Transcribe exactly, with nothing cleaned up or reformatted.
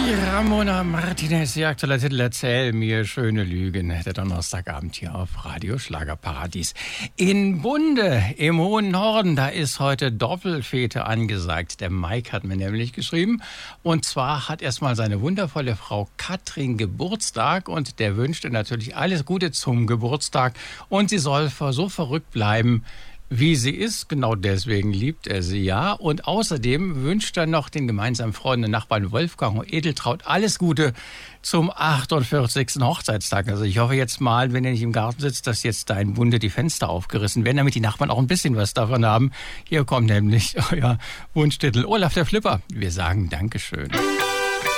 Ramona Martinez, ihr aktueller Titel Erzähl mir schöne Lügen. Der Donnerstagabend hier auf Radio Schlagerparadies. In Bunde, im hohen Norden, da ist heute Doppelfete angesagt. Der Mike hat mir nämlich geschrieben. Und zwar hat erstmal seine wundervolle Frau Katrin Geburtstag. Und der wünschte natürlich alles Gute zum Geburtstag. Und sie soll so verrückt bleiben, wie sie ist. Genau deswegen liebt er sie ja. Und außerdem wünscht er noch den gemeinsamen Freunden und Nachbarn Wolfgang und Edeltraut alles Gute zum achtundvierzigsten Hochzeitstag. Also ich hoffe jetzt mal, wenn ihr nicht im Garten sitzt, dass jetzt da in Bunde die Fenster aufgerissen werden, damit die Nachbarn auch ein bisschen was davon haben. Hier kommt nämlich euer Wunschtitel Olaf der Flipper. Wir sagen Dankeschön.